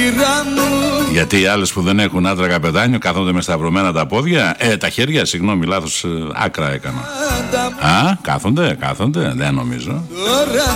Γιατί οι άλλες που δεν έχουν άντρα καπετάνιο κάθονται με σταυρωμένα τα πόδια. Τα χέρια, συγγνώμη, λάθος άκρα έκανα. Κάθονται, δεν νομίζω.